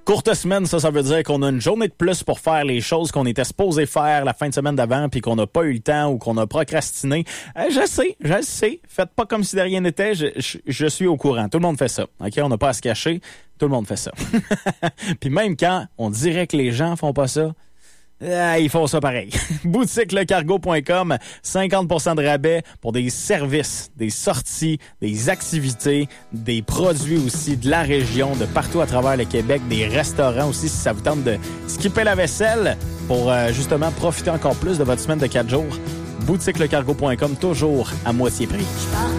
Courte semaine, ça veut dire qu'on a une journée de plus pour faire les choses qu'on était supposé faire la fin de semaine d'avant puis qu'on n'a pas eu le temps ou qu'on a procrastiné. Je sais. Faites pas comme si de rien n'était. Je suis au courant. Tout le monde fait ça. OK? On n'a pas à se cacher. Tout le monde fait ça. Puis même quand on dirait que les gens font pas ça, ils font ça pareil. Boutiquelecargo.com, 50% de rabais pour des services, des sorties, des activités, des produits aussi de la région, de partout à travers le Québec, des restaurants aussi si ça vous tente de skipper la vaisselle pour justement profiter encore plus de votre semaine de 4 jours. Boutiquelecargo.com, toujours à moitié prix.